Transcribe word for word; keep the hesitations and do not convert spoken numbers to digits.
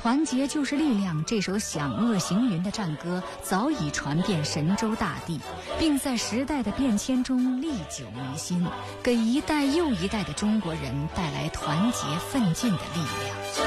团结就是力量这首响遏行云的战歌早已传遍神州大地，并在时代的变迁中历久弥新，给一代又一代的中国人带来团结奋进的力量。